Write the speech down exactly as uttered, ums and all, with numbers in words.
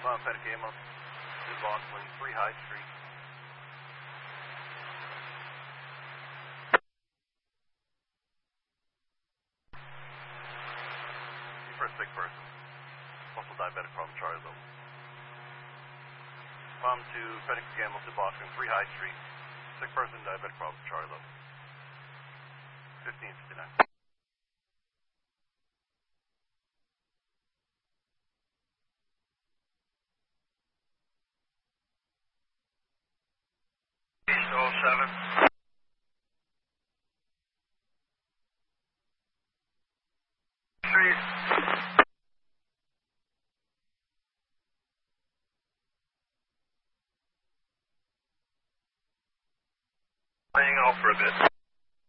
Mount Petacamos, New Boston, three High Street. For a sick person. Also diabetic problem, Charlie Low. Mom to Petacamos, New Boston, three High Street. Sick person, diabetic problem, Charlie Low. fifteen fifty-nine. oh seven. Street. Laying off for a bit.